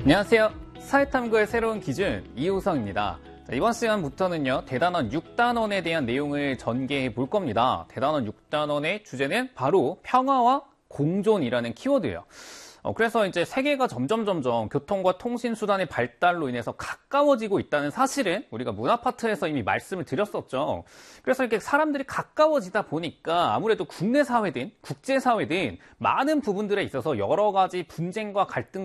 안녕하세요. 사회탐구의 새로운 기준 이호성입니다. 이번 시간부터는요, 대단원 6단원에 대한 내용을 전개해 볼 겁니다. 대단원 6단원의 주제는 바로 평화와 공존이라는 키워드예요. 그래서 이제 세계가 점점 교통과 통신수단의 발달로 인해서 가까워지고 있다는 사실은 우리가 문화 파트에서 이미 말씀을 드렸었죠. 그래서 이렇게 사람들이 가까워지다 보니까 아무래도 국내 사회든 국제 사회든 많은 부분들에 있어서 여러 가지 분쟁과 갈등